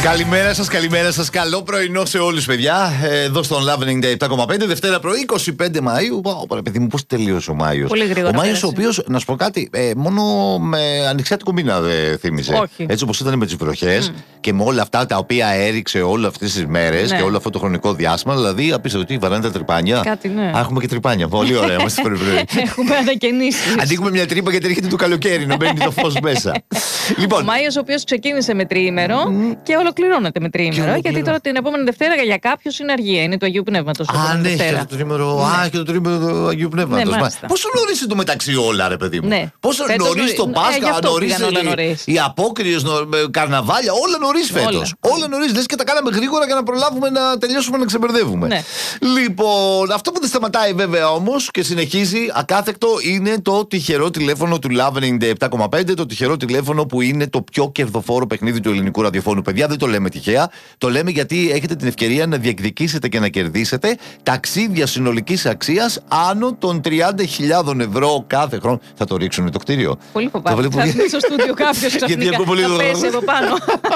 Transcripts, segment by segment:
Καλημέρα σας. Καλό πρωινό σε όλους, παιδιά. Εδώ στον Love 97,5, Δευτέρα πρωί, 25 Μαΐου. Πω, παιδί μου, πώς τελείωσε ο Μάιος. Πολύ γρήγορα. Ο Μάιος, ο οποίος, να σου πω κάτι, μόνο με ανοιξιάτικο μήνα δεν θύμιζε. Όχι. Έτσι όπως ήταν με τις βροχές και με όλα αυτά τα οποία έριξε όλες αυτές τις μέρες και όλο αυτό το χρονικό διάστημα. Δηλαδή, απίστευτο ότι βαράνε τα τρυπάνια. Κάτι, ναι. Έχουμε και τρυπάνια. Πολύ ωραία. Έχουμε ανακαινήσει. Ανοίγουμε μια τρύπα γιατί έρχεται το καλοκαίρι να μπαίνει το φως μέσα. Λοιπόν, ο Μάιος, ο οποίος ξεκίνησε με τριήμερο και ολοκληρώνεται με τριήμερο. Γιατί τώρα την επόμενη Δευτέρα για κάποιους είναι αργία. Είναι του Αγίου Πνεύματος. Ναι, και το τρίμερο. Και το τρίμερο του Αγίου Πνεύματος. Πόσο νωρίς είναι το μεταξύ όλα, ρε παιδί μου. Ναι. Πόσο νωρίς το Πάσχα, νωρίς οι απόκριες, καρναβάλια, όλα νωρίς φέτος. Όλα νωρίς. Λες και τα κάναμε γρήγορα για να προλάβουμε να τελειώσουμε να ξεμπερδεύουμε. Ναι. Λοιπόν, αυτό που δεν σταματάει βέβαια όμως και συνεχίζει ακάθεκτο είναι το τυχερό τηλέφωνο του Love 97,5. Το τυχερό τηλέφωνο που είναι το πιο κερδοφόρο παιχνίδι του ελληνικού ραδιοφώνου. Παιδιά, δεν το λέμε τυχαία. Το λέμε γιατί έχετε την ευκαιρία να διεκδικήσετε και να κερδίσετε ταξίδια συνολικής αξίας άνω των 30.000 ευρώ κάθε χρόνο. Θα το ρίξουν το κτίριο. Πολύ φοβάμαι. Θα έρθει στο στούντιο κάποιος ξαφνικά. Θα πέσει εδώ πάνω.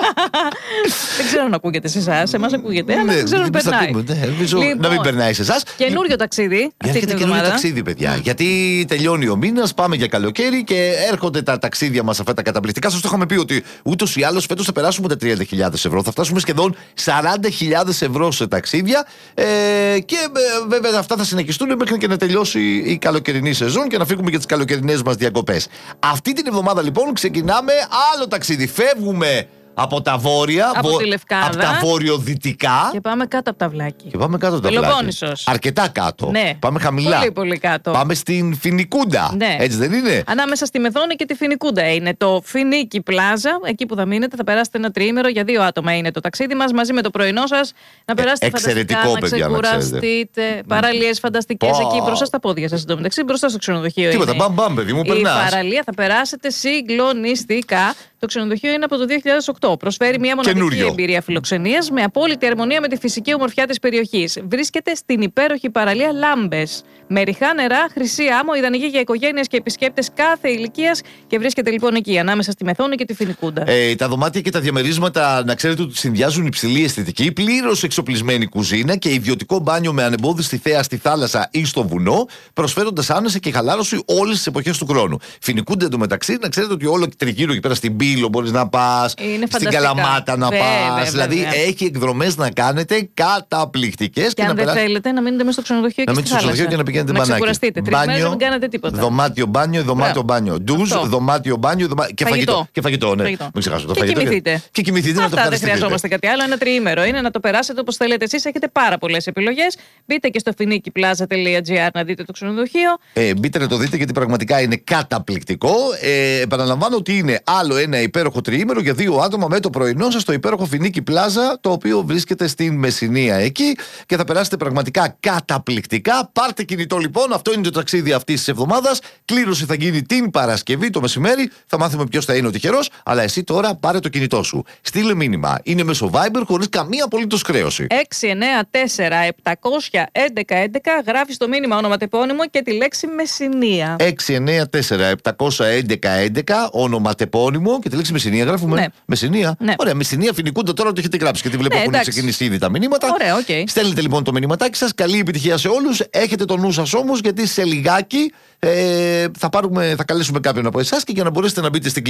Δεν ξέρω αν ακούγεται σε εσάς. Εμάς ακούγεται, αλλά δεν ξέρω αν περνάει. Να μην περνάει σε εσάς. Καινούριο ταξίδι. Έρχεται καινούριο ταξίδι, παιδιά. Γιατί τελειώνει ο μήνας, πάμε για καλοκαίρι και έρχονται τα ταξίδια μας αυτά τα καταπληκτικά. Σας το είχαμε πει ότι ούτως ή άλλως φέτος θα περάσουμε τα 30.000 ευρώ. Θα φτάσουμε σχεδόν 40.000 ευρώ σε ταξίδια. Και βέβαια αυτά θα συνεχιστούν μέχρι και να τελειώσει η καλοκαιρινή σεζόν και να φύγουμε για τις καλοκαιρινές μας διακοπές. Αυτή την εβδομάδα λοιπόν ξεκινάμε άλλο ταξίδι. Φεύγουμε από τα βόρεια, από τη Λευκάδα, από τα βορειοδυτικά. Και πάμε κάτω από τα Βλάκη. Πελοπόννησος. Αρκετά κάτω. Ναι. Πάμε χαμηλά. Πολύ, πολύ κάτω. Πάμε στην Φοινικούντα. Ναι. Έτσι δεν είναι? Ανάμεσα στη Μεθόνη και τη Φοινικούντα είναι το Φοινίκι Πλάζα. Εκεί που θα μείνετε, θα περάσετε ένα τριήμερο για 2 άτομα. Είναι το ταξίδι μας μαζί με το πρωινό σας. Να περάσετε φανταστικά, να ξεκουραστείτε. Παραλίες φανταστικές εκεί μπροστά στα πόδια σας. Εντωμεταξύ, μπροστά στο ξενοδοχείο. Τίποτα, μπαμ, παιδί μου, περνάς. Η παραλία θα περάσετε συγκλονιστικά. Το ξενοδοχείο είναι από το 2008. Προσφέρει μια μοναδική εμπειρία φιλοξενίας με απόλυτη αρμονία με τη φυσική ομορφιά της περιοχής. Βρίσκεται στην υπέροχη παραλία Λάμπες. Με ρηχά νερά, χρυσή άμμο, ιδανική για οικογένειες και επισκέπτες κάθε ηλικίας. Και βρίσκεται λοιπόν εκεί, ανάμεσα στη Μεθόνη και τη Φοινικούντα. Τα δωμάτια και τα διαμερίσματα, να ξέρετε ότι συνδυάζουν υψηλή αισθητική, πλήρως εξοπλισμένη κουζίνα και ιδιωτικό μπάνιο με ανεμπόδιστη θέα στη θάλασσα ή στο βουνό, προσφέροντας άνεση και χαλάρωση όλες τις εποχές του χρόνου. Φοινικούντα εντωμεταξύ, να ξέρετε ότι όλο τριγύρω εκεί πέρα στην Πύλο μπορείς να πας, στην Καλαμάτα να πας. Δηλαδή έχει εκδρομές να κάνετε καταπληκτικές. Και αν δεν θέλετε να μείνετε μέσα στο ξενοδοχείο και στη θάλασσα. Και να πηγαίνετε μπανάκι. Ξεκουραστείτε. 3 μέρες δεν κάνετε τίποτα. Δωμάτιο μπάνιο, δωμάτιο μπάνιο. Ντουζ, δωμάτιο μπάνιο και φαγητό. Και φαγητό, ναι. Μην ξεχάσω το φαγητό. Και κοιμηθείτε. Αυτά δεν χρειαζόμαστε κάτι άλλο. Ένα τριήμερο είναι να το περάσετε όπως θέλετε εσείς. Έχετε πάρα πολλές επιλογές. Μπείτε και στο finikiplaza.gr να δείτε το ξενοδοχείο. Μπείτε να το δείτε γιατί πραγματικά είναι καταπληκτικό. Επαναλαμβάνω ότι είναι άλλο ένα υπέροχο τριήμερο για 2 άτομα με το πρωινό σας στο υπέροχο Φινίκι Πλάζα, το οποίο βρίσκεται στην Μεσσηνία εκεί και θα περάσετε πραγματικά καταπληκτικά. Πάρτε κινητό λοιπόν, αυτό είναι το ταξίδι αυτής της εβδομάδας. Κλήρωση θα γίνει την Παρασκευή το μεσημέρι. Θα μάθουμε ποιος θα είναι ο τυχερός. Αλλά εσύ τώρα πάρε το κινητό σου. Στείλε μήνυμα. Είναι μέσω Viber χωρίς καμία απολύτως χρέωση. 694-711-11. Γράφεις το μήνυμα ονοματεπώνυμο και τη λέξη Μεσσηνία. 694-711-11. Ονοματεπώνυμο και τη λέξη Μεσσηνία. Γράφουμε. Ναι. Μεσσηνία. Ναι. Ωραία, Μεσσηνία Φοινικούντα τώρα το έχετε γράψει γιατί βλέπω έχουν ξεκινήσει ήδη τα μηνύματα. Ωραία, okay. Στέλνετε λοιπόν το μηνυματάκι σας. Καλή επιτυχία σε όλους. Έχετε το νου σας όμως γιατί σε λιγάκι θα καλέσουμε κάποιον από εσάς και για να μπορέσετε να μπείτε στην